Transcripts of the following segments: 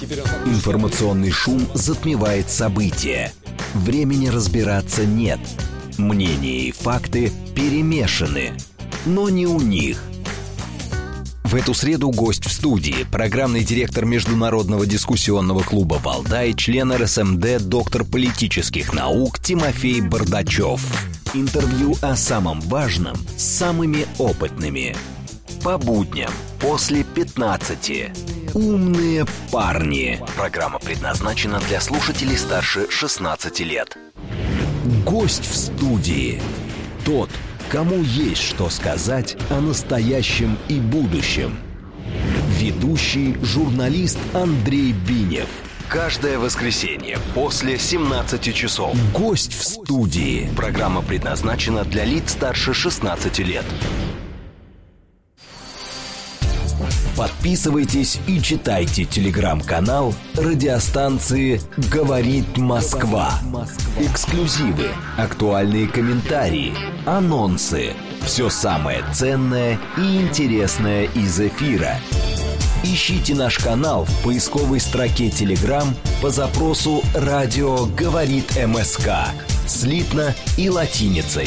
Информационный шум затмевает события. Времени разбираться нет. Мнения и факты перемешаны. Но не у них. В эту среду гость в студии, программный директор Международного дискуссионного клуба «Валдай», член РСМД, доктор политических наук Тимофей Бардачев. Интервью о самом важном с самыми опытными. По будням после 15. «Умные парни». Программа предназначена для слушателей старше 16 лет. Гость в студии. Тот, кому есть что сказать о настоящем и будущем. Ведущий журналист Андрей Бинев. Каждое воскресенье после 17 часов. Гость в студии. Программа предназначена для лиц старше 16 лет. Подписывайтесь и читайте телеграм-канал радиостанции «Говорит Москва». Эксклюзивы, актуальные комментарии, анонсы. Все самое ценное и интересное из эфира. Ищите наш канал в поисковой строке Telegram по запросу «Радио говорит МСК» слитно и латиницей.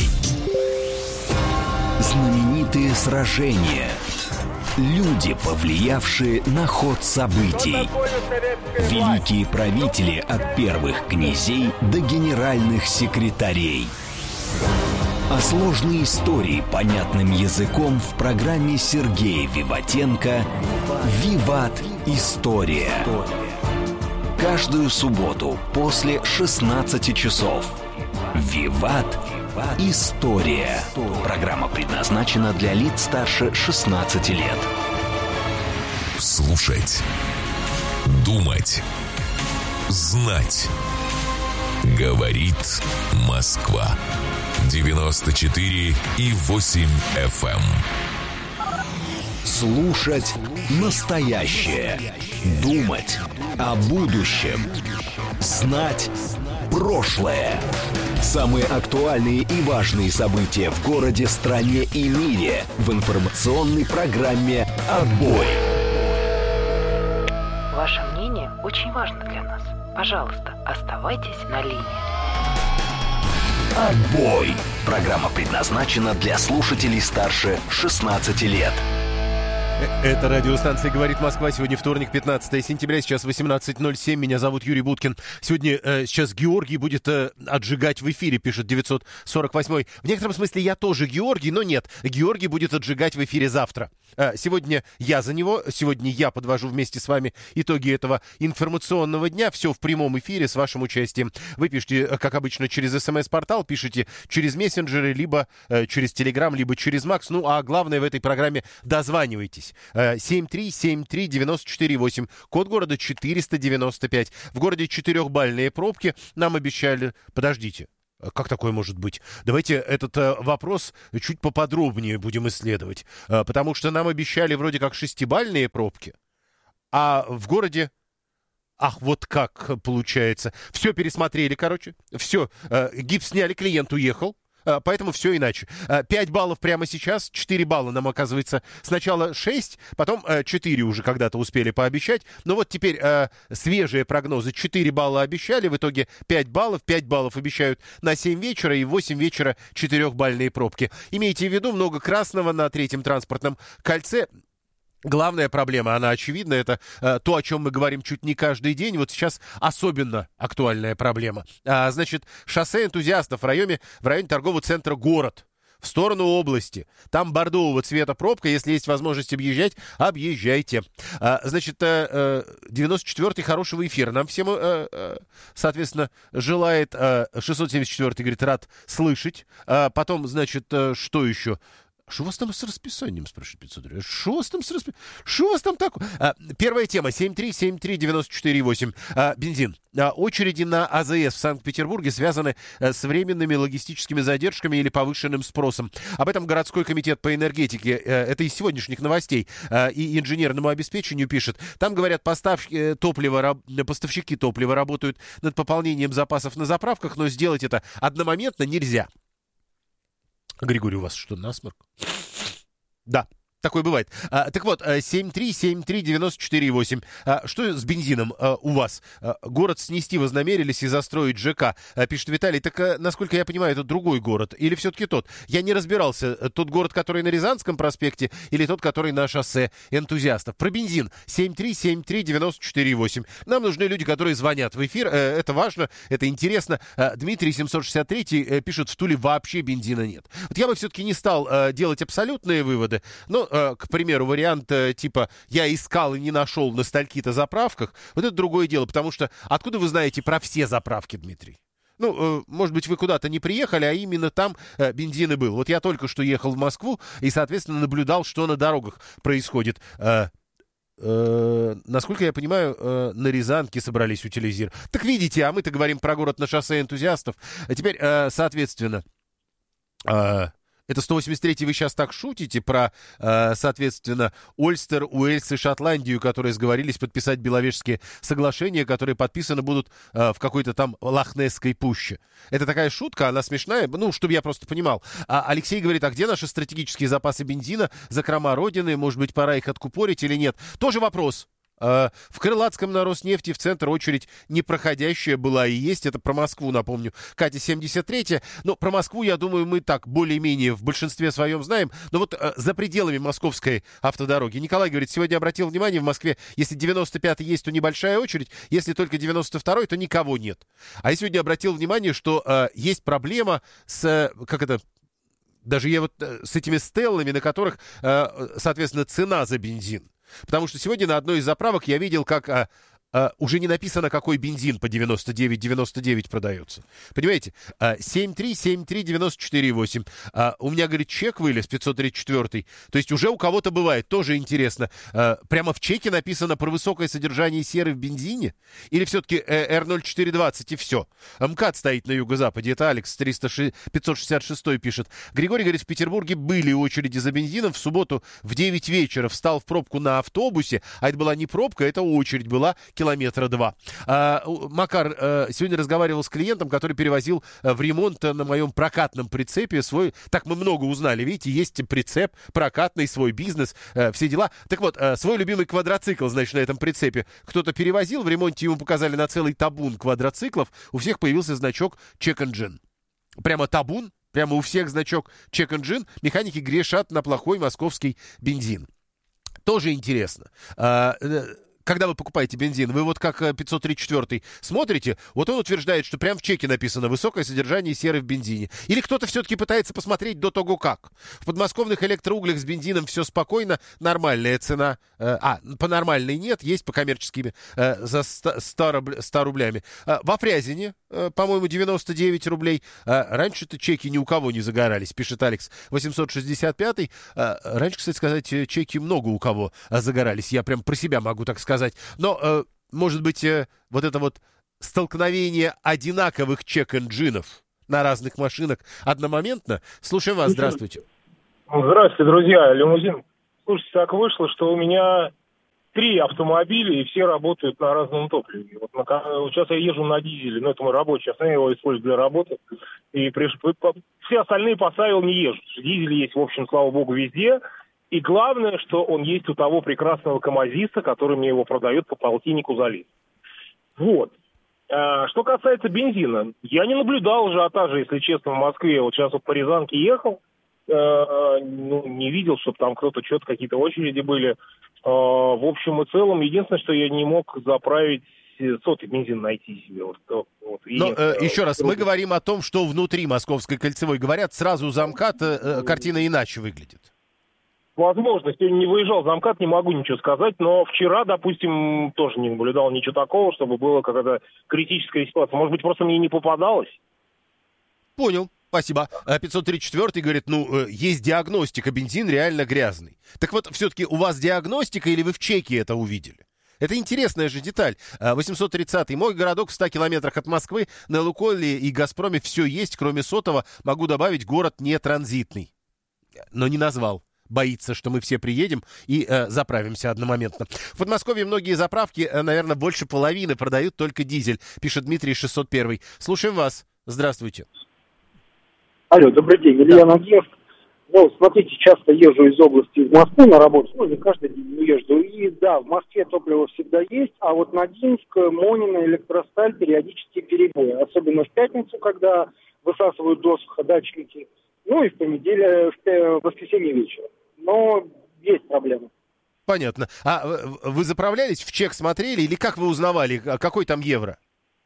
Знаменитые сражения. Люди, повлиявшие на ход событий. Великие правители от первых князей до генеральных секретарей. А сложные истории понятным языком в программе Сергея Виватенко «Виват. История». Каждую субботу после 16 часов. «Виват. История». Программа предназначена для лиц старше 16 лет. Слушать. Думать. Знать. Говорит Москва. 94,8 FM. Слушать настоящее. Думать о будущем. Знать прошлое. Самые актуальные и важные события в городе, стране и мире в информационной программе «Отбой». Ваше мнение очень важно для нас. Пожалуйста, оставайтесь на линии. «Отбой». Программа предназначена для слушателей старше 16 лет. Это радиостанция «Говорит Москва». Сегодня вторник, 15 сентября, сейчас 18:07. Меня зовут Юрий Буткин. Сегодня сейчас Георгий будет отжигать в эфире, пишет 948-й. В некотором смысле я тоже Георгий, но нет. Георгий будет отжигать в эфире завтра. Сегодня я за него, сегодня я подвожу вместе с вами итоги этого информационного дня. Все в прямом эфире с вашим участием. Вы пишите, как обычно, через СМС-портал, пишите через мессенджеры, либо через Телеграм, либо через Макс. Ну, а главное в этой программе — дозванивайтесь. 7373948, код города 495. В городе 4-бальные пробки. Нам обещали... Подождите. Как такое может быть? Давайте этот вопрос чуть поподробнее будем исследовать. Потому что нам обещали вроде как 6-бальные пробки, а в городе... Ах, вот как получается. Все пересмотрели, короче. Все. Гипс сняли, клиент уехал. Поэтому все иначе. 5 баллов прямо сейчас, 4 балла нам, оказывается, сначала 6, потом 4 уже когда-то успели пообещать. Но вот теперь свежие прогнозы. 4 балла обещали, в итоге 5 баллов. 5 баллов обещают на 7 вечера и в 8 вечера 4-бальные пробки. Имейте в виду, много красного на третьем транспортном кольце. Главная проблема, она очевидна, это то, о чем мы говорим чуть не каждый день. Вот сейчас особенно актуальная проблема. Значит, шоссе энтузиастов в районе торгового центра «Город». В сторону области. Там бордового цвета пробка. Если есть возможность объезжать, объезжайте. Значит, 94-й хорошего эфира. Нам всем, соответственно, желает. 674-й говорит, рад слышать. Потом, значит, что еще? Что у вас там с расписанием, спрашивает 500 рублей? Что у вас там с расписанием? Что у вас там такое? Первая тема. 7373948. Бензин. Очереди на АЗС в Санкт-Петербурге связаны с временными логистическими задержками или повышенным спросом. Об этом городской комитет по энергетике, это из сегодняшних новостей, и инженерному обеспечению пишет. Там, говорят, поставщики топлива работают над пополнением запасов на заправках, но сделать это одномоментно нельзя. Григорий, у вас что, насморк? Да. такое бывает. Так вот, 7373948. Что с бензином у вас? Город снести вознамерились и застроить ЖК, пишет Виталий. Так, насколько я понимаю, это другой город или все-таки тот? Я не разбирался. Тот город, который на Рязанском проспекте, или тот, который на шоссе Энтузиастов? Про бензин. 7373948. Нам нужны люди, которые звонят в эфир. Это важно, это интересно. Дмитрий 763 пишет, в Туле вообще бензина нет. Вот я бы все-таки не стал делать абсолютные выводы, но, к примеру, вариант типа «я искал и не нашел на стольки-то заправках», вот это другое дело, потому что откуда вы знаете про все заправки, Дмитрий? Ну, может быть, вы куда-то не приехали, а именно там бензин и был. Вот я только что ехал в Москву и, соответственно, наблюдал, что на дорогах происходит. Насколько я понимаю, на Рязанке собрались утилизировать. Так видите, а мы-то говорим про город на шоссе Энтузиастов. А теперь, соответственно... Это 183-й, вы сейчас так шутите про, соответственно, Ольстер, Уэльс и Шотландию, которые сговорились подписать Беловежские соглашения, которые подписаны будут в какой-то там Лохнесской пуще. Это такая шутка, она смешная, ну, чтобы я просто понимал. А Алексей говорит, а где наши стратегические запасы бензина, закрома Родины, может быть, пора их откупорить или нет? Тоже вопрос. В Крылатском на Роснефти в центр очередь непроходящая была и есть. Это про Москву, напомню. Катя 73-я. Но про Москву, я думаю, мы так более-менее в большинстве своем знаем. Но вот за пределами московской автодороги. Николай говорит, сегодня обратил внимание, в Москве, если 95-й есть, то небольшая очередь. Если только 92-й, то никого нет. А я сегодня обратил внимание, что есть проблема с... Как это... Даже я вот с этими стеллами, на которых, соответственно, цена за бензин. Потому что сегодня на одной из заправок я видел, как уже не написано, какой бензин по 99,99 продается. Понимаете? 7373948. У меня, говорит, чек вылез, 534. То есть уже у кого-то бывает. Тоже интересно. Прямо в чеке написано про высокое содержание серы в бензине? Или все-таки R0420 и все? МКАД стоит на юго-западе. Это Алекс 566 пишет. Григорий говорит, в Петербурге были очереди за бензином. В субботу в 9 вечера встал в пробку на автобусе. А это была не пробка, это очередь была километра 2. Макар сегодня разговаривал с клиентом, который перевозил в ремонт на моем прокатном прицепе свой... Так мы много узнали, видите, есть прицеп, прокатный, свой бизнес, все дела. Так вот, свой любимый квадроцикл, значит, на этом прицепе кто-то перевозил, в ремонте ему показали на целый табун квадроциклов, у всех появился значок Check Engine. Прямо табун, прямо у всех значок Check Engine, механики грешат на плохой московский бензин. Тоже интересно. Когда вы покупаете бензин, вы вот как 534 смотрите, вот он утверждает, что прям в чеке написано «высокое содержание серы в бензине». Или кто-то все-таки пытается посмотреть до того как. В подмосковных электроуглях с бензином все спокойно, нормальная цена. По нормальной нет, есть по коммерческими за 100 рублями. Во Фрязине, по-моему, 99 рублей. Раньше-то чеки ни у кого не загорались, пишет Алекс 865. Раньше, кстати сказать, чеки много у кого загорались. Я прям про себя могу так сказать. Но, может быть, вот это вот столкновение одинаковых чек-энджинов на разных машинах одномоментно. Слушаем вас, здравствуйте. Здравствуйте, друзья, лимузин. Слушайте, так вышло, что у меня 3 автомобиля, и все работают на разном топливе. Вот сейчас я езжу на дизеле, но это мой рабочий, я его использую для работы. И все остальные поставил, не езжу. Дизель есть, в общем, слава богу, везде. И главное, что он есть у того прекрасного камазиста, который мне его продает по полтиннику за литр. Вот. Что касается бензина, я не наблюдал ажиотажа, если честно, в Москве. Вот сейчас вот по Рязанке ехал, не видел, чтобы там кто-то что-то, какие-то очереди были. В общем и целом, единственное, что я не мог заправить сотый бензин найти себе. Еще раз, мы говорим о том, что внутри Московской кольцевой. Говорят, сразу за МКАД картина иначе выглядит. Возможно, сегодня не выезжал за МКАД, не могу ничего сказать, но вчера, допустим, тоже не наблюдал ничего такого, чтобы была какая-то критическая ситуация. Может быть, просто мне не попадалось? Понял. Спасибо. 534 говорит, есть диагностика, бензин реально грязный. Так вот, все-таки у вас диагностика или вы в чеке это увидели? Это интересная же деталь. 830-й. Мой городок в 100 километрах от Москвы. На Лукойле и Газпроме все есть, кроме сотого. Могу добавить, город не транзитный. Но не назвал. Боится, что мы все приедем и заправимся одномоментно. В Подмосковье многие заправки, наверное, больше половины продают только дизель, пишет Дмитрий 601. Слушаем вас. Здравствуйте. Алло, добрый день. Илья Нагиев. Ну, смотрите, часто езжу из области в Москву на работу, ну, не каждый день езжу. И да, в Москве топливо всегда есть, а вот Ногинск, Монина, Электросталь периодически перебои. Особенно в пятницу, когда высасывают досуха дачники, ну и в понедельник, в воскресенье вечером. Но есть проблемы. Понятно. А вы заправлялись, в чек смотрели или как вы узнавали, какой там евро?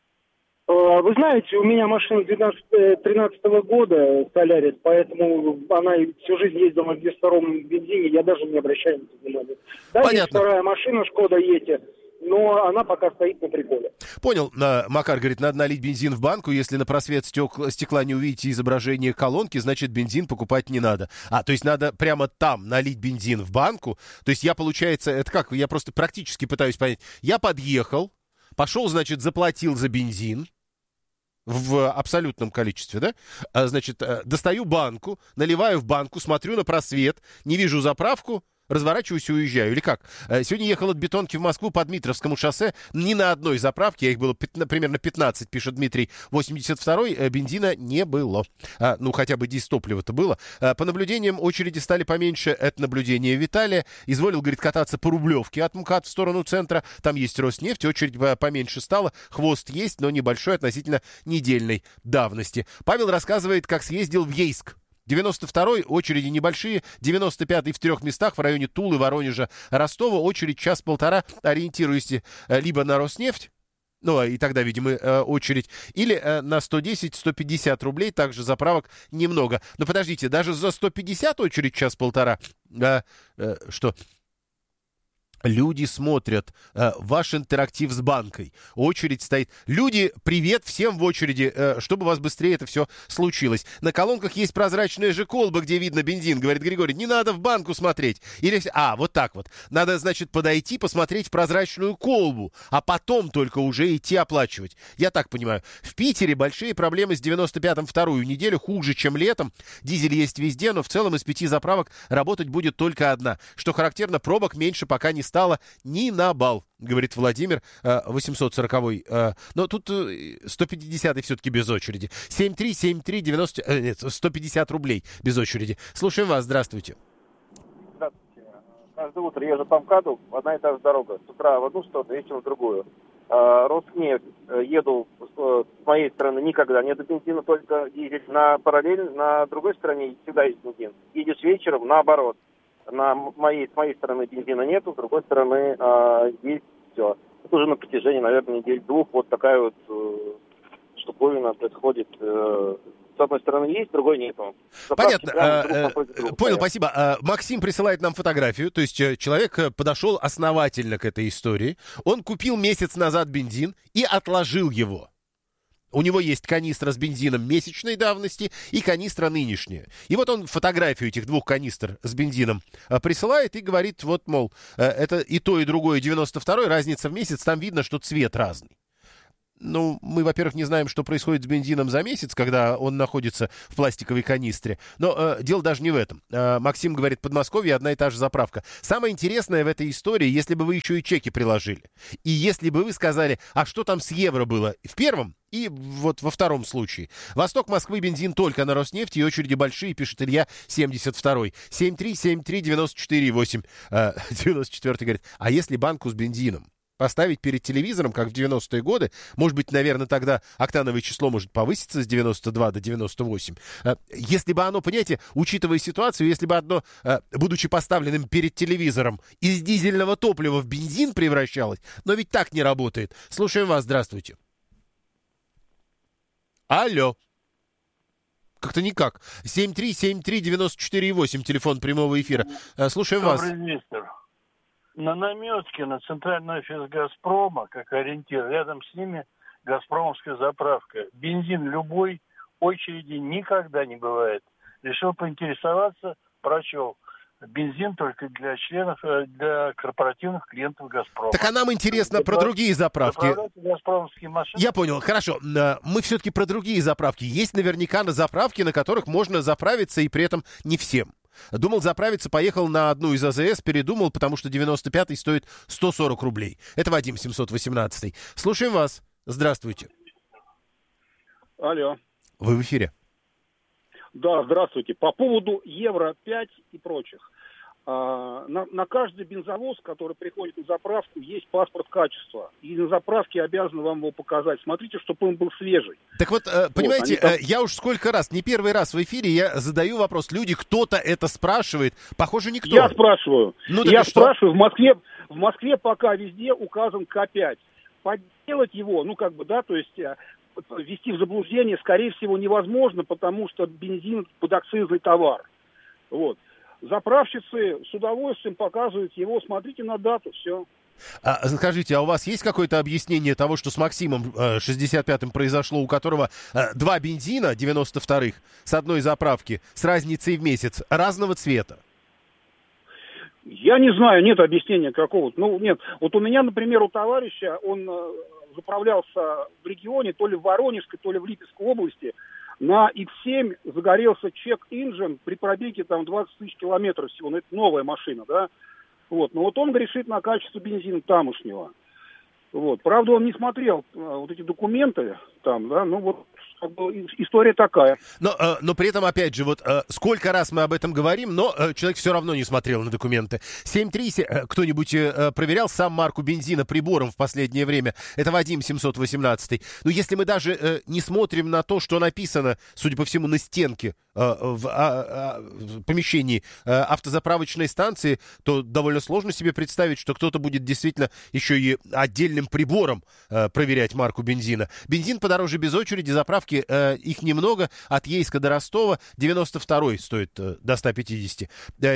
Вы знаете, у меня машина 2013 года, Солярис, поэтому она всю жизнь ездила на 202-м бензине, я даже не обращаю на это внимания. Да, Понятно. есть вторая машина, Шкода Ети, но она пока стоит на приколе. Понял. Макар говорит, надо налить бензин в банку. Если на просвет стекла не увидите изображение колонки, значит, бензин покупать не надо. То есть надо прямо там налить бензин в банку. То есть я, получается, это как? Я просто практически пытаюсь понять. Я подъехал, пошел, значит, заплатил за бензин в абсолютном количестве, да? Значит, достаю банку, наливаю в банку, смотрю на просвет, не вижу заправку, разворачиваюсь и уезжаю. Или как? Сегодня ехал от Бетонки в Москву по Дмитровскому шоссе. Ни на одной заправке, их было примерно 15, пишет Дмитрий, 82-й, бензина не было. Ну, хотя бы дистоплива-то было. По наблюдениям, очереди стали поменьше. Это наблюдение Виталия. Изволил, говорит, кататься по Рублевке от МКАД в сторону центра. Там есть Роснефть, очередь поменьше стала. Хвост есть, но небольшой относительно недельной давности. Павел рассказывает, как съездил в Ейск. 92-й, очереди небольшие, 95-й в 3 местах в районе Тулы, Воронежа, Ростова, очередь час-полтора, ориентируясь либо на Роснефть, ну, и тогда, видимо, очередь, или на 110-150 рублей, также заправок немного. Но подождите, даже за 150 очередь час-полтора, что... Люди смотрят ваш интерактив с банкой. Очередь стоит. Люди, привет всем в очереди, чтобы у вас быстрее это все случилось. На колонках есть прозрачная же колба, где видно бензин, говорит Григорий. Не надо в банку смотреть. Или... вот так вот. Надо, значит, подойти, посмотреть в прозрачную колбу, а потом только уже идти оплачивать. Я так понимаю. В Питере большие проблемы с 95-м вторую неделю, хуже, чем летом. Дизель есть везде, но в целом из 5 заправок работать будет только одна. Что характерно, пробок меньше пока не стало ни на балл, говорит Владимир, 840-й. Но тут 150-й все-таки без очереди. 73739... Нет, 150 рублей без очереди. Слушаем вас, здравствуйте. Здравствуйте. Каждое утро езжу по МКАДу, одна и та же дорога. С утра в одну сторону, вечером в другую. Роснефть, еду с моей стороны, никогда нет бензина, только дизель. На параллель, на другой стороне всегда есть бензин. Едешь вечером, наоборот. С моей стороны бензина нету, с другой стороны есть все. Это уже на протяжении, наверное, недель-двух вот такая вот штуковина происходит. С одной стороны есть, с другой нету. Понятно. Понял, спасибо. Максим присылает нам фотографию. То есть человек подошел основательно к этой истории. Он купил месяц назад бензин и отложил его. У него есть канистра с бензином месячной давности и канистра нынешняя. И вот он фотографию этих 2 канистр с бензином присылает и говорит, вот, мол, это и то, и другое 92-й, разница в месяц, там видно, что цвет разный. Ну, мы, во-первых, не знаем, что происходит с бензином за месяц, когда он находится в пластиковой канистре. Но дело даже не в этом. Максим говорит, Подмосковье одна и та же заправка. Самое интересное в этой истории, если бы вы еще и чеки приложили. И если бы вы сказали, а что там с евро было в первом и вот во втором случае. Восток Москвы, бензин только на Роснефти, и очереди большие, пишет Илья, 72-й. 7373948. 94-й говорит, а если банку с бензином поставить перед телевизором, как в 90-е годы, может быть, наверное, тогда октановое число может повыситься с 92 до 98. Если бы оно, понимаете, учитывая ситуацию, если бы оно, будучи поставленным перед телевизором, из дизельного топлива в бензин превращалось, но ведь так не работает. Слушаем вас, здравствуйте. Алло. Как-то никак. 7373948, телефон прямого эфира. Слушаем вас. Добрый вечер. На Наметке, на центральный офис «Газпрома», как ориентир, рядом с ними газпромовская заправка. Бензин любой, очереди никогда не бывает. Решил поинтересоваться, прочел. Бензин только для членов, для корпоративных клиентов «Газпрома». Так а нам интересно про другие заправки. «Газпромовские» машины. Я понял, хорошо. Мы все-таки про другие заправки. Есть наверняка на заправке, на которых можно заправиться, и при этом не всем. Думал заправиться, поехал на одну из АЗС, передумал, потому что 95-й стоит 140 рублей. Это Вадим, 718-й. Слушаем вас. Здравствуйте. Алло. Вы в эфире. Да, здравствуйте. По поводу Евро-5 и прочих. На каждый бензовоз, который приходит на заправку, есть паспорт качества. И на заправке обязаны вам его показать. Смотрите, чтобы он был свежий. Так вот, понимаете, я уж сколько раз, не первый раз в эфире, я задаю вопрос. Люди, кто-то это спрашивает. Похоже, никто. Я спрашиваю. Ну, я спрашиваю. В Москве пока везде указан К5. Подделать его, то есть ввести в заблуждение, скорее всего, невозможно, потому что бензин подакцизный товар. Вот. Заправщицы с удовольствием показывают его, смотрите на дату, все. Скажите, а у вас есть какое-то объяснение того, что с Максимом 65-м произошло, у которого два бензина 92-х с одной заправки с разницей в месяц разного цвета? Я не знаю, нет объяснения какого-то. Нет. Вот у меня, например, у товарища, он заправлялся в регионе, то ли в Воронежской, то ли в Липецкой области. На X7 загорелся чек-инжин при пробеге 20 тысяч километров всего. Это новая машина, да? Вот. Но он грешит на качество бензина тамошнего. Вот. Правда, он не смотрел вот эти документы там, да? История такая. Но при этом, опять же, сколько раз мы об этом говорим, но человек все равно не смотрел на документы. 7.3, кто-нибудь проверял сам марку бензина прибором в последнее время? Это Вадим 718. Но если мы даже не смотрим на то, что написано, судя по всему, на стенке в помещении автозаправочной станции, то довольно сложно себе представить, что кто-то будет действительно еще и отдельным прибором проверять марку бензина. Бензин подороже без очереди, заправки их немного, от Ейска до Ростова, 92-й стоит до 150.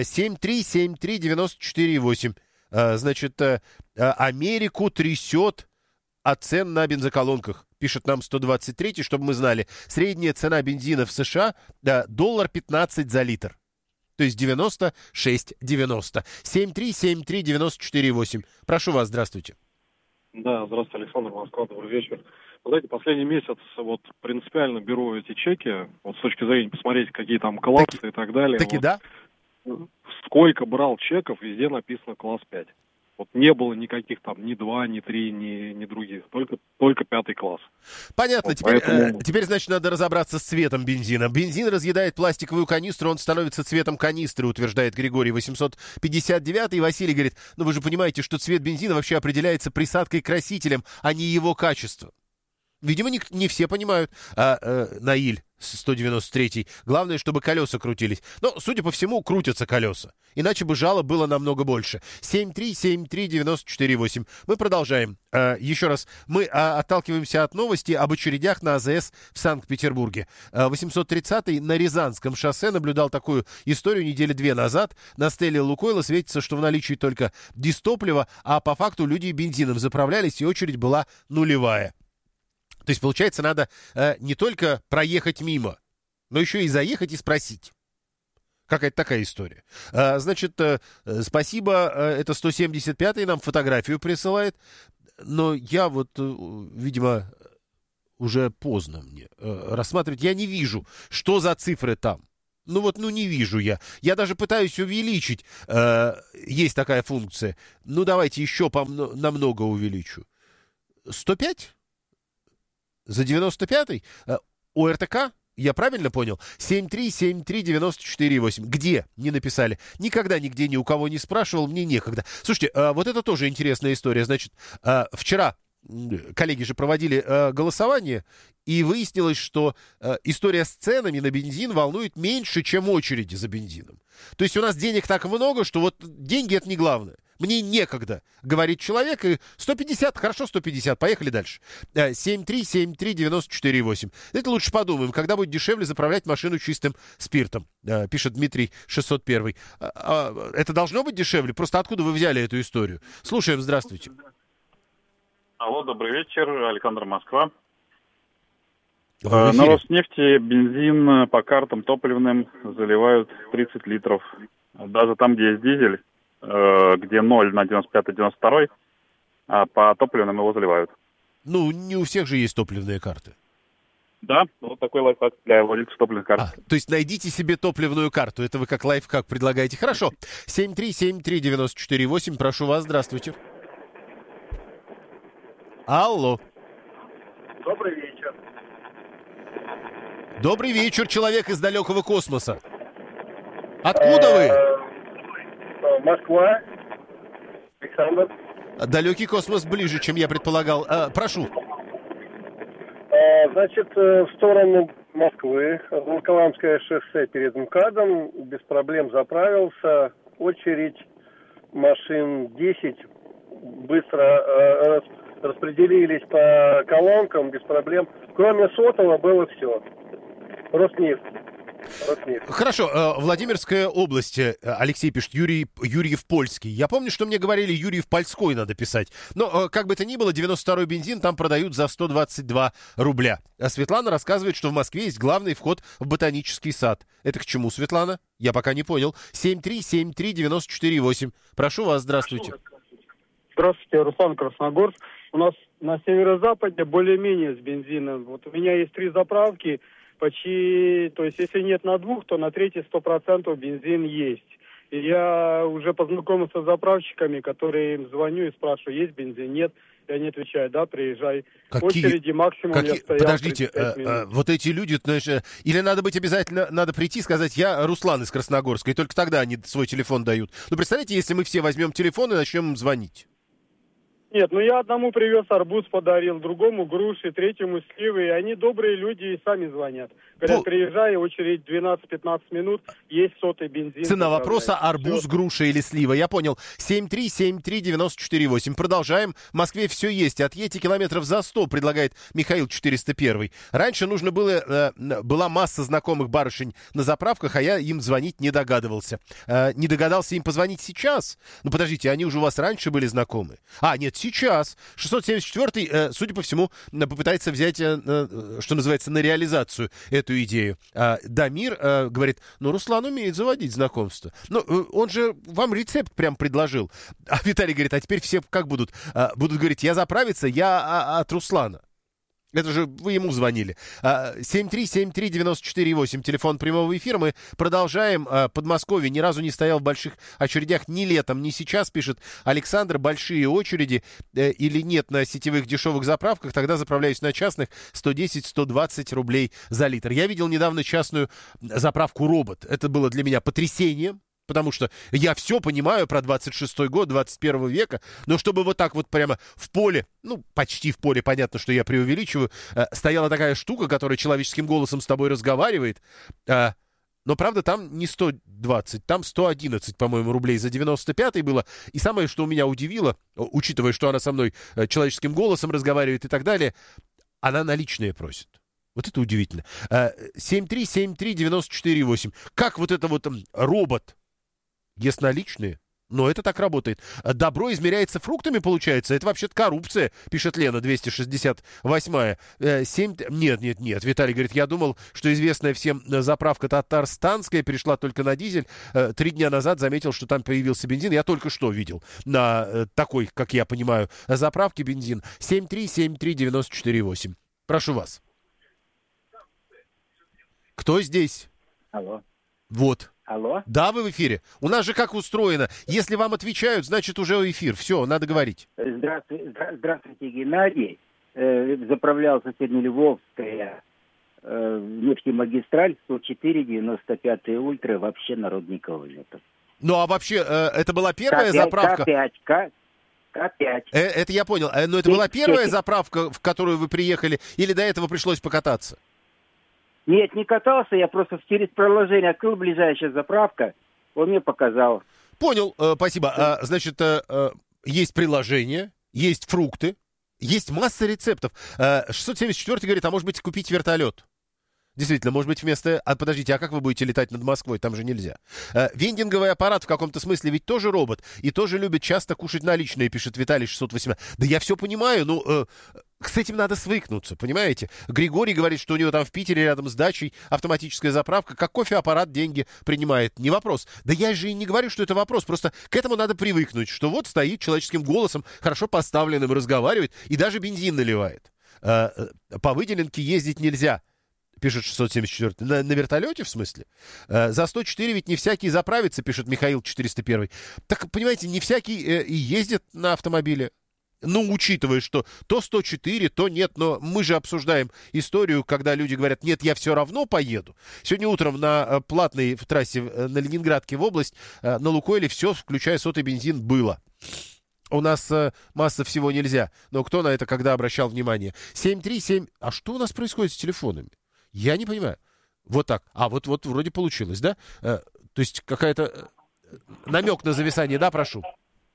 7373948. Значит, Америку трясет от цен на бензоколонках. Пишет нам 123-й, чтобы мы знали. Средняя цена бензина в США $1.15 за литр. То есть 96,90. 7373948. Прошу вас, здравствуйте. Да, здравствуйте, Александр, Москва, добрый вечер. Вы знаете, последний месяц принципиально беру эти чеки, с точки зрения посмотреть, какие там классы и так далее. Таки да? Сколько брал чеков, везде написано класс 5. Не было никаких там ни 2, ни 3, ни других, только 5 класс. Понятно, теперь, значит, надо разобраться с цветом бензина. Бензин разъедает пластиковую канистру, он становится цветом канистры, утверждает Григорий 859. И Василий говорит, вы же понимаете, что цвет бензина вообще определяется присадкой красителем, а не его качеством. Видимо, не все понимают. Наиль 193. Главное, чтобы колеса крутились. Но, судя по всему, крутятся колеса. Иначе бы жалоб было намного больше. 7373948. Мы продолжаем. Еще раз, мы отталкиваемся от новости об очередях на АЗС в Санкт-Петербурге. 830-й на Рязанском шоссе наблюдал такую историю недели 2 назад. На стеле Лукойла светится, что в наличии только дизтопливо, а по факту люди бензином заправлялись, и очередь была нулевая. То есть, получается, надо не только проехать мимо, но еще и заехать и спросить. Какая-то такая история. Значит, спасибо, это 175-й нам фотографию присылает, но я видимо, уже поздно мне рассматривать. Я не вижу, что за цифры там. Не вижу я. Я даже пытаюсь увеличить. Есть такая функция. Давайте еще намного увеличу. 105? За 95-й? ОРТК? Я правильно понял? 7373948. Где? Не написали. Никогда нигде ни у кого не спрашивал, мне некогда. Слушайте, вот это тоже интересная история. Значит, вчера коллеги же проводили голосование, и выяснилось, что история с ценами на бензин волнует меньше, чем очереди за бензином. То есть у нас денег так много, что деньги — это не главное. Мне некогда, говорит человек, и 150, хорошо, 150, поехали дальше. 7373948. Это лучше подумаем, когда будет дешевле заправлять машину чистым спиртом, пишет Дмитрий 601. Это должно быть дешевле? Просто откуда вы взяли эту историю? Слушаем, здравствуйте. Алло, добрый вечер, Александр, Москва. На Роснефти бензин по картам топливным заливают 30 литров. Даже там, где есть дизель, где 0 на 95-92, а по топливным его заливают. Не у всех же есть топливные карты. Да, такой лайфхак для владельцев топливных карт. То есть найдите себе топливную карту. Это вы как лайфхак предлагаете. Хорошо. 7373948. Прошу вас, здравствуйте. Алло. Добрый вечер. Добрый вечер, человек из далекого космоса. Откуда вы? Москва. Александр. Далекий космос ближе, чем я предполагал. Прошу. Значит, в сторону Москвы, Волоколамское шоссе перед МКАДом, без проблем заправился, очередь машин 10, быстро распределились по колонкам, без проблем. Кроме сотового было все. Роснефть. Хорошо, Владимирская область, Алексей пишет, Юрьев-Польский. Я помню, что мне говорили, Юрьев-Польской надо писать. Но, как бы то ни было, 92-й бензин там продают за 122 рубля. А Светлана рассказывает, что в Москве есть главный вход в ботанический сад. Это к чему, Светлана? Я пока не понял. 7373948. Прошу вас, здравствуйте. Здравствуйте, Руслан, Красногорск. У нас на северо-западе более-менее с бензином. Вот у меня есть 3 заправки. Почти, то есть если нет на 2, то на 3 100% бензин есть. И я уже познакомился с заправщиками, которые им звоню и спрашиваю, есть бензин, нет. И они отвечают, да, приезжай. В очереди максимум я стоял. Подождите, вот эти люди, знаешь, или надо быть обязательно, надо прийти и сказать, я Руслан из Красногорска, и только тогда они свой телефон дают. Ну, представляете, если мы все возьмем телефон и начнем им звонить. Нет, я одному привез арбуз, подарил, другому груши, третьему сливы. И они добрые люди и сами звонят. Говорят, приезжай, очередь 12-15 минут, есть сотый бензин. Цена вопроса: арбуз, груша или слива. Я понял. 7373948. Продолжаем. В Москве все есть. Отъедьте километров за 100, предлагает Михаил 401. Раньше нужно было, была масса знакомых барышень на заправках, а я им звонить не догадывался. Не догадался им позвонить сейчас? Ну, подождите, они уже у вас раньше были знакомы? Нет, сейчас. 674-й, судя по всему, попытается взять, что называется, на реализацию эту идею. Дамир говорит, Руслан умеет заводить знакомства. Он же вам рецепт прям предложил. А Виталий говорит, а теперь все как будут? Будут говорить, я заправиться, я от Руслана. Это же вы ему звонили. 7373948, телефон прямого эфира. Мы продолжаем. Подмосковье ни разу не стоял в больших очередях ни летом, ни сейчас, пишет Александр. Большие очереди или нет на сетевых дешевых заправках, тогда заправляюсь на частных 110-120 рублей за литр. Я видел недавно частную заправку «Робот». Это было для меня потрясением. Потому что я все понимаю про 26-й год, 21 века, но чтобы вот так вот прямо в поле, почти в поле, понятно, что я преувеличиваю, стояла такая штука, которая человеческим голосом с тобой разговаривает, но, правда, там не 120, там 111, по-моему, рублей за 95-й было. И самое, что меня удивило, учитывая, что она со мной человеческим голосом разговаривает и так далее, она наличные просит. Вот это удивительно. 7373948. Как вот это вот робот ест наличные? Но это так работает. Добро измеряется фруктами, получается? Это вообще-то коррупция, пишет Лена, 268-я. Нет. Виталий говорит, я думал, что известная всем заправка татарстанская перешла только на дизель. 3 дня назад заметил, что там появился бензин. Я только что видел на такой, как я понимаю, заправке бензин. 7373948. Прошу вас. Кто здесь? Алло. Вот. Алло? Да, вы в эфире. У нас же как устроено. Если вам отвечают, значит уже эфир. Все, надо говорить. Здравствуйте, Геннадий. Заправлялся сегодня Львовская нефтемагистраль 104-95 ультра. Вообще народников нет. Ну, а вообще, это была первая заправка? К5. Это я понял. Но это была первая заправка, в которую вы приехали? Или до этого пришлось покататься? Нет, не катался, я просто через приложение открыл ближайшая заправка, он мне показал. Понял, спасибо. Значит, есть приложение, есть фрукты, есть масса рецептов. 674 говорит, а может быть купить вертолет? Действительно, может быть вместо... подождите, а как вы будете летать над Москвой? Там же нельзя. Вендинговый аппарат в каком-то смысле ведь тоже робот. И тоже любит часто кушать наличные, пишет Виталий 608. Да я все понимаю, с этим надо свыкнуться, понимаете? Григорий говорит, что у него там в Питере рядом с дачей автоматическая заправка. Как кофе-аппарат деньги принимает. Не вопрос. Да я же и не говорю, что это вопрос. Просто к этому надо привыкнуть, что вот стоит человеческим голосом, хорошо поставленным, разговаривает и даже бензин наливает. По выделенке ездить нельзя. Пишет 674. На вертолете, в смысле? За 104 ведь не всякий заправится, пишет Михаил 401. Так, понимаете, не всякий и ездит на автомобиле. Ну, учитывая, что то 104, то нет, но мы же обсуждаем историю, когда люди говорят, нет, я все равно поеду. Сегодня утром на платной трассе на Ленинградке в область на Лукойле все, включая сотый бензин, было. У нас масса всего нельзя, но кто на это когда обращал внимание? 737... А что у нас происходит с телефонами? Я не понимаю. Вот так. А вот вроде получилось, да? То есть какая-то... Намек на зависание, да, прошу?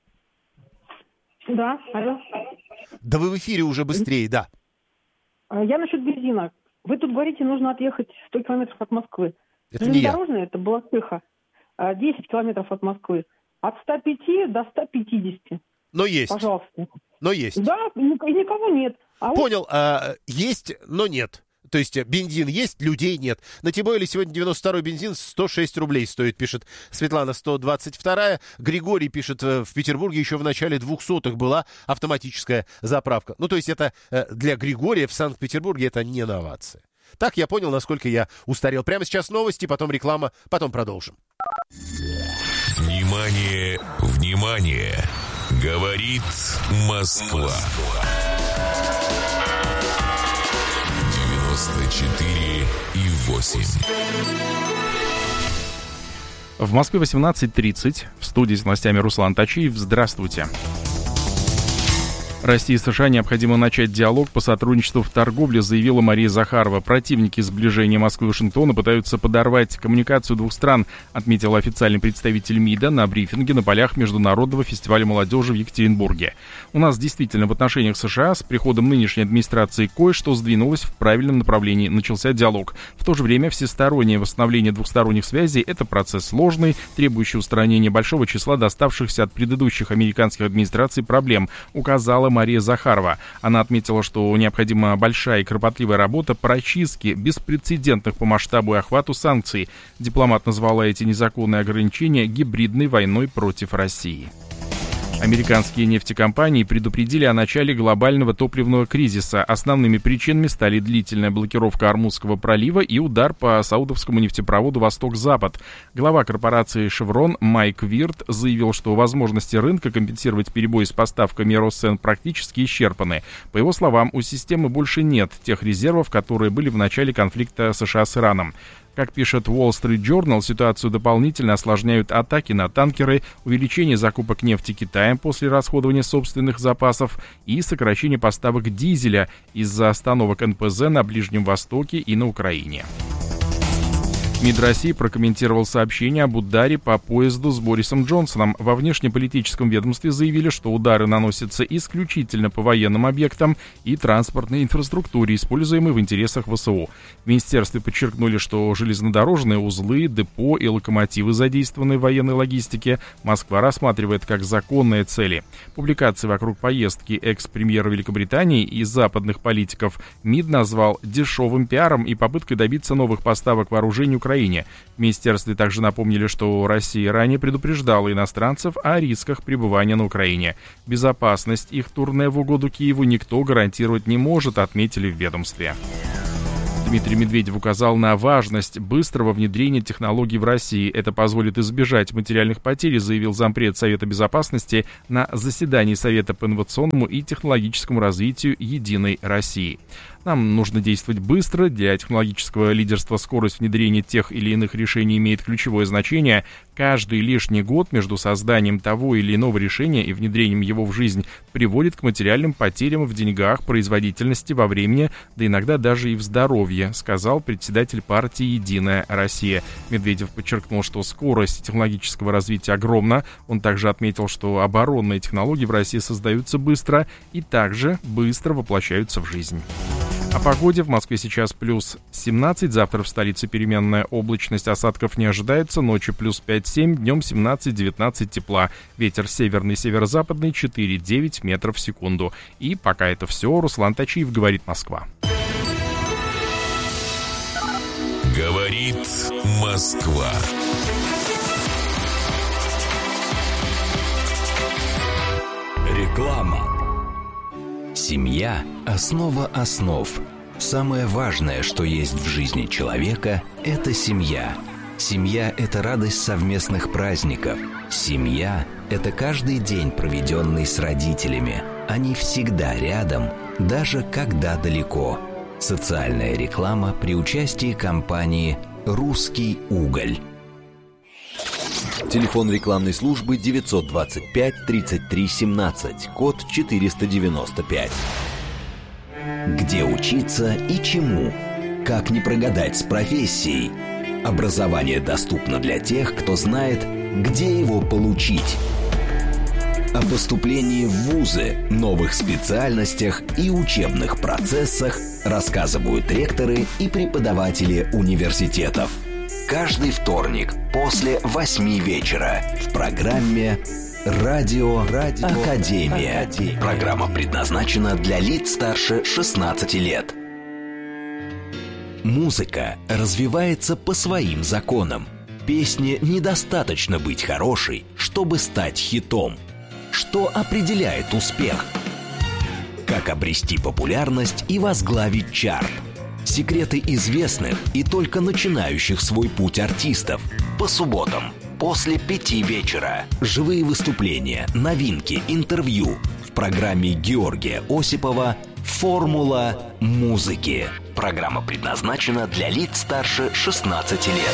Да, алло. Да вы в эфире уже быстрее, да. Я насчет бензина. Вы тут говорите, нужно отъехать 100 километров от Москвы. Это не я. Железнодорожная, это Балашиха, 10 километров от Москвы. От 105 до 150. Но есть. Пожалуйста. Но есть. Да, и никого нет. Понял, есть, но нет. То есть бензин есть, людей нет. На Тибойле сегодня 92-й бензин 106 рублей стоит, пишет Светлана, 122-я. Григорий пишет, в Петербурге еще в начале 200-х была автоматическая заправка. Ну, то есть это для Григория в Санкт-Петербурге это не новация. Так я понял, насколько я устарел. Прямо сейчас новости, потом реклама, потом продолжим. Внимание, внимание! Говорит Москва. 94,8. В Москве 18:30. В студии с новостями Руслан Тачиев. Здравствуйте. России и США необходимо начать диалог по сотрудничеству в торговле, заявила Мария Захарова. Противники сближения Москвы и Вашингтона пытаются подорвать коммуникацию двух стран, отметил официальный представитель МИДа на брифинге на полях Международного фестиваля молодежи в Екатеринбурге. У нас действительно в отношениях США с приходом нынешней администрации кое-что сдвинулось в правильном направлении, начался диалог. В то же время всестороннее восстановление двухсторонних связей – это процесс сложный, требующий устранения большого числа доставшихся от предыдущих американских администраций проблем, указала Мария Захарова. Она отметила, что необходима большая и кропотливая работа по очистке беспрецедентных по масштабу и охвату санкций. Дипломат назвала эти незаконные ограничения гибридной войной против России. Американские нефтекомпании предупредили о начале глобального топливного кризиса. Основными причинами стали длительная блокировка Ормузского пролива и удар по саудовскому нефтепроводу «Восток-Запад». Глава корпорации «Шеврон» Майк Вирт заявил, что возможности рынка компенсировать перебои с поставками Росцен практически исчерпаны. По его словам, у системы больше нет тех резервов, которые были в начале конфликта США с Ираном. Как пишет Wall Street Journal, ситуацию дополнительно осложняют атаки на танкеры, увеличение закупок нефти Китаем после расходования собственных запасов и сокращение поставок дизеля из-за остановок НПЗ на Ближнем Востоке и на Украине. МИД России прокомментировал сообщение об ударе по поезду с Борисом Джонсоном. Во внешнеполитическом ведомстве заявили, что удары наносятся исключительно по военным объектам и транспортной инфраструктуре, используемой в интересах ВСУ. В министерстве подчеркнули, что железнодорожные узлы, депо и локомотивы, задействованные в военной логистике, Москва рассматривает как законные цели. Публикации вокруг поездки экс-премьера Великобритании и западных политиков МИД назвал дешевым пиаром и попыткой добиться новых поставок вооружений Украине. В министерстве также напомнили, что Россия ранее предупреждала иностранцев о рисках пребывания на Украине. Безопасность их турне в угоду Киеву никто гарантировать не может, отметили в ведомстве. Дмитрий Медведев указал на важность быстрого внедрения технологий в России. Это позволит избежать материальных потерь, заявил зампред Совета Безопасности на заседании Совета по инновационному и технологическому развитию «Единой России». Нам нужно действовать быстро. Для технологического лидерства скорость внедрения тех или иных решений имеет ключевое значение. Каждый лишний год между созданием того или иного решения и внедрением его в жизнь приводит к материальным потерям в деньгах, производительности, во времени, да иногда даже и в здоровье, сказал председатель партии «Единая Россия». Медведев подчеркнул, что скорость технологического развития огромна. Он также отметил, что оборонные технологии в России создаются быстро и также быстро воплощаются в жизнь. О погоде. В Москве сейчас плюс 17, завтра в столице переменная облачность, осадков не ожидается, ночью плюс 5-7, днем 17-19 тепла. Ветер северный, северо-западный 4-9 метров в секунду. И пока это все, Руслан Тачиев, говорит Москва. Говорит Москва. Реклама. Семья – основа основ. Самое важное, что есть в жизни человека – это семья. Семья – это радость совместных праздников. Семья – это каждый день, проведенный с родителями. Они всегда рядом, даже когда далеко. Социальная реклама при участии компании «Русский уголь». Телефон рекламной службы 925 33 17, код 495. Где учиться и чему? Как не прогадать с профессией? Образование доступно для тех, кто знает, где его получить. О поступлении в вузы, новых специальностях и учебных процессах рассказывают ректоры и преподаватели университетов. Каждый вторник после 8 вечера в программе «Радио Академия». Программа предназначена для лиц старше 16 лет. Музыка развивается по своим законам. Песне недостаточно быть хорошей, чтобы стать хитом. Что определяет успех? Как обрести популярность и возглавить чарт? Секреты известных и только начинающих свой путь артистов. По субботам после 5 вечера. Живые выступления, новинки, интервью. В программе Георгия Осипова «Формула музыки». Программа предназначена для лиц старше 16 лет.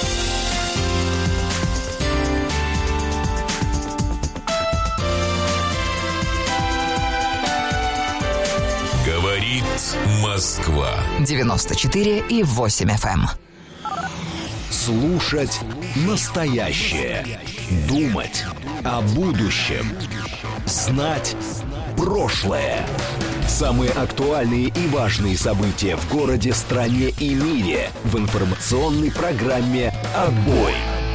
Говорит Москва. 94,8 FM. Слушать настоящее. Думать о будущем. Знать прошлое. Самые актуальные и важные события в городе, стране и мире в информационной программе «Отбой».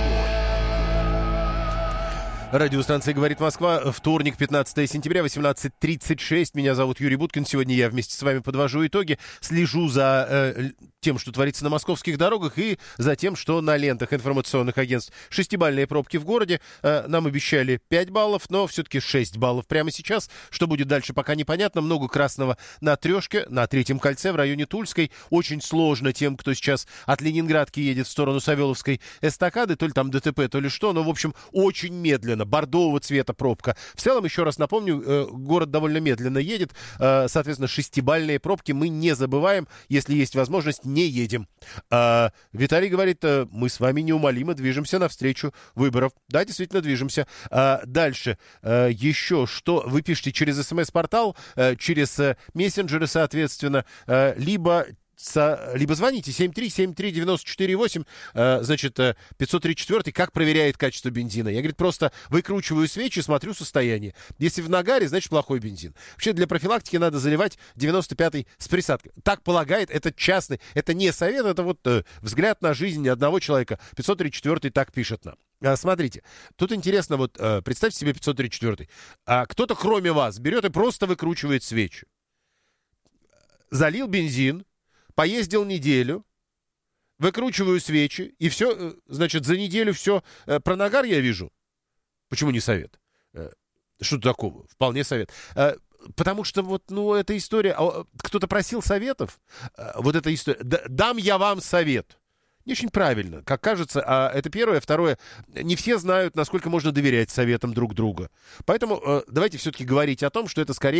Радиостанция «Говорит Москва». Вторник, 15 сентября, 18:36. Меня зовут Юрий Буткин. Сегодня я вместе с вами подвожу итоги. Слежу за тем, что творится на московских дорогах, и за тем, что на лентах информационных агентств. 6-бальные пробки в городе. Нам обещали 5 баллов, но все-таки 6 баллов прямо сейчас. Что будет дальше, пока непонятно. Много красного на трешке, на Третьем кольце в районе Тульской. Очень сложно тем, кто сейчас от Ленинградки едет в сторону Савеловской эстакады. То ли там ДТП, то ли что. Но, в общем, очень медленно. Бордового цвета пробка. В целом, еще раз напомню, город довольно медленно едет. Соответственно, 6-бальные пробки мы не забываем. Если есть возможность, не едем. Виталий говорит, мы с вами неумолимо движемся навстречу выборов. Да, действительно, движемся. Дальше. Еще что? Вы пишете через СМС-портал, через мессенджеры, соответственно, либо звоните 7373948, значит, 534, как проверяет качество бензина. Я, говорит, просто выкручиваю свечи, смотрю состояние. Если в нагаре, значит, плохой бензин. Вообще, для профилактики надо заливать 95-й с присадкой. Так полагает, это частный, это не совет, это вот взгляд на жизнь одного человека. 534 так пишет нам. Смотрите, тут интересно, вот представьте себе 534. Кто-то, кроме вас, берет и просто выкручивает свечи. Залил бензин, поездил неделю, выкручиваю свечи, и все, значит, за неделю все. Про нагар я вижу. Почему не совет? Что такого? Вполне совет. Потому что вот, ну, эта история... Кто-то просил советов? Вот эта история. Дам я вам совет. Не очень правильно, как кажется. Это первое. Второе. Не все знают, насколько можно доверять советам друг друга. Поэтому давайте все-таки говорить о том, что это скорее